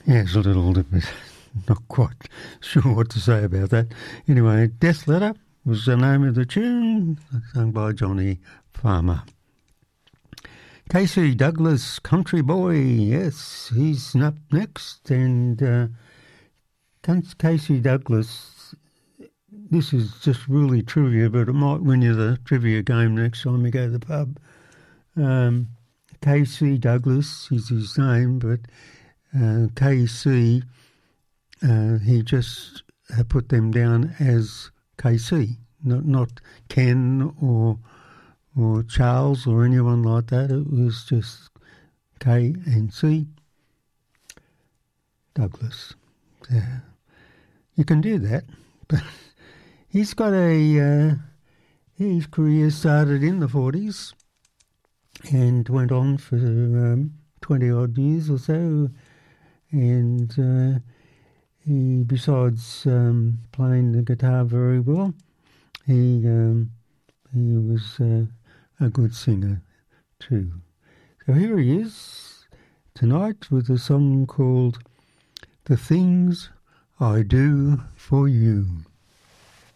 Yes, a little bit. Not quite sure what to say about that. Anyway, Death Letter was the name of the tune, sung by Johnny Farmer. Casey Douglas, Country Boy, yes, he's up next. And Casey Douglas, this is just really trivia, but it might win you the trivia game next time you go to the pub. Casey Douglas is his name, but KC, he just put them down as KC, not Ken or Charles or anyone like that. It was just K and C. Douglas. You can do that, but he's got his career started in the 40s and went on for 20-odd years or so. And he, besides playing the guitar very well, he was a good singer too. So here he is tonight with a song called The Things I Do For You.